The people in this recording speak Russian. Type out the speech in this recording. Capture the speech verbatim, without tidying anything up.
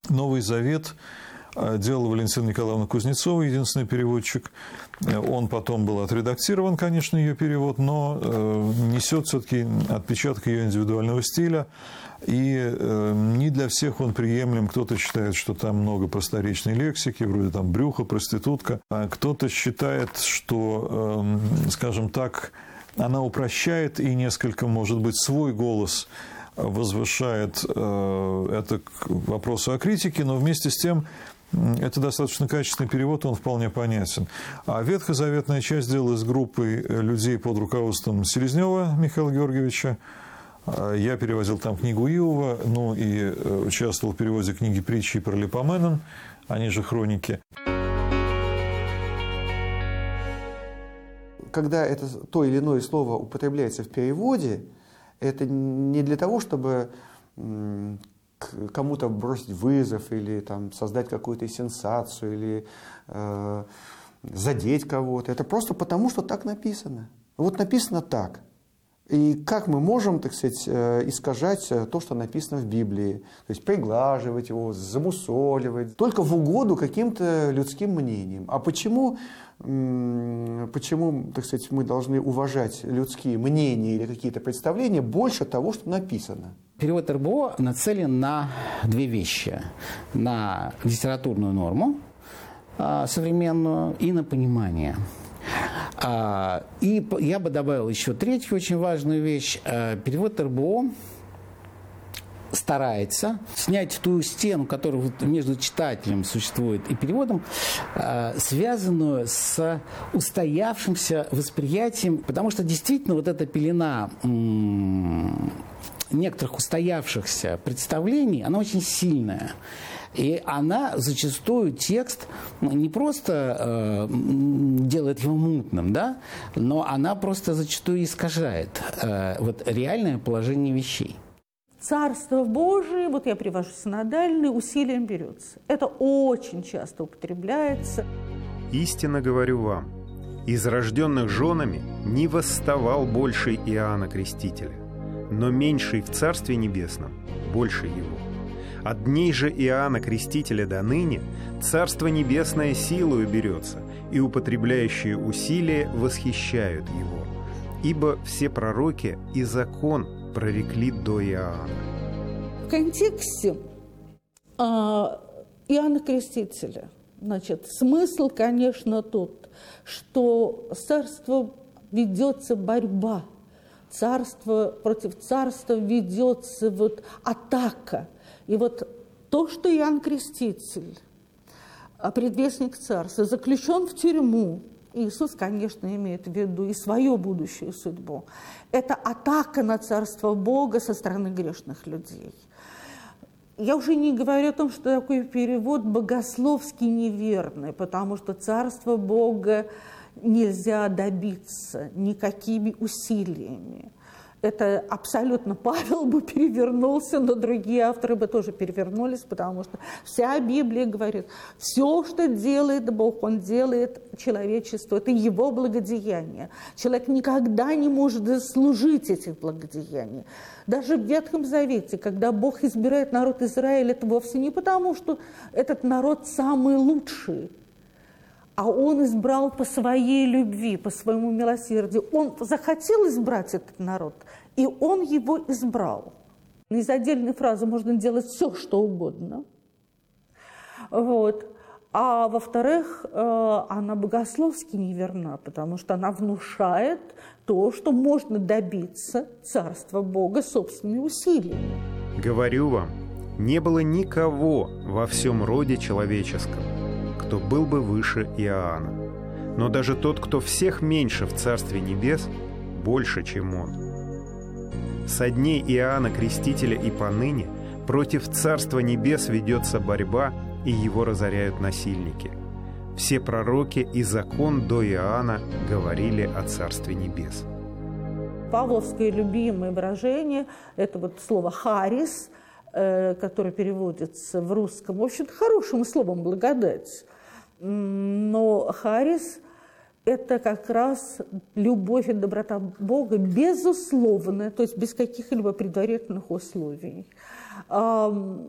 Новый Завет делала Валентина Николаевна Кузнецова, единственный переводчик. Он потом был отредактирован, конечно, ее перевод, но несет все-таки отпечаток ее индивидуального стиля. И не для всех он приемлем. Кто-то считает, что там много просторечной лексики, вроде там брюхо, проститутка. А кто-то считает, что, скажем так, она упрощает и несколько, может быть, свой голос возвышает это к вопросу о критике, но вместе с тем это достаточно качественный перевод, он вполне понятен. А ветхозаветная часть делалась группой людей под руководством Селезнева Михаила Георгиевича. Я переводил там книгу Иова, ну и участвовал в переводе книги «Притчи» и «Паралипоменон», они же «Хроники». Когда это то или иное слово употребляется в переводе, это не для того, чтобы кому-то бросить вызов или там, создать какую-то сенсацию или э, задеть кого-то. Это просто потому, что так написано. Вот написано так. И как мы можем, так сказать, искажать то, что написано в Библии? То есть приглаживать его, замусоливать, только в угоду каким-то людским мнениям. А почему, почему, так сказать, мы должны уважать людские мнения или какие-то представления больше того, что написано? Перевод эр бэ о нацелен на две вещи. На литературную норму современную и на понимание. И я бы добавил еще третью очень важную вещь. Перевод эр бэ о старается снять ту стену, которая между читателем существует и переводом, связанную с устоявшимся восприятием, потому что действительно вот эта пелена некоторых устоявшихся представлений, она очень сильная. И она зачастую текст не просто э, делает его мутным, да, но она просто зачастую искажает э, вот, реальное положение вещей. Царство Божие, вот я привожу синодальный, усилием берется. Это очень часто употребляется. Истинно говорю вам, из рожденных женами не восставал больше Иоанна Крестителя, но меньший в Царстве Небесном больше его. От дней же Иоанна Крестителя до ныне Царство Небесное силою берется, и употребляющие усилия восхищают его. Ибо все пророки и закон прорекли до Иоанна. В контексте а, Иоанна Крестителя, значит, смысл, конечно, тот, что с царством ведется борьба, царство против царства ведется вот атака. И вот то, что Иоанн Креститель, предвестник царства, заключен в тюрьму, Иисус, конечно, имеет в виду и свою будущую судьбу, это атака на царство Бога со стороны грешных людей. Я уже не говорю о том, что такой перевод богословски неверный, потому что царство Бога нельзя добиться никакими усилиями. Это абсолютно Павел бы перевернулся, но другие авторы бы тоже перевернулись, потому что вся Библия говорит, все, что делает Бог, Он делает человечеству, это Его благодеяние. Человек никогда не может заслужить этих благодеяний. Даже в Ветхом Завете, когда Бог избирает народ Израиля, это вовсе не потому, что этот народ самый лучший, а Он избрал по своей любви, по своему милосердию. Он захотел избрать этот народ, и Он его избрал. Из отдельной фразы можно делать все, что угодно. Вот. А во-вторых, она богословски неверна, потому что она внушает то, что можно добиться царства Бога собственными усилиями. Говорю вам, не было никого во всем роде человеческом, кто был бы выше Иоанна. Но даже тот, кто всех меньше в Царстве Небес, больше, чем он. Со дней Иоанна Крестителя и поныне против Царства Небес ведется борьба, и его разоряют насильники. Все пророки и закон до Иоанна говорили о Царстве Небес. Павловское любимое выражение – это вот слово «харис», которое переводится в русском, в общем-то, хорошим словом «благодать». Но харис – это как раз любовь и доброта Бога безусловная, то есть без каких-либо предварительных условий.